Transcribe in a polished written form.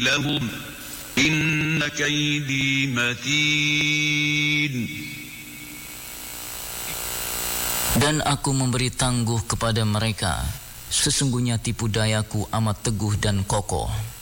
لهم إن كيدي متين. Dan aku memberi tangguh kepada mereka, sesungguhnya tipu dayaku amat teguh dan kokoh.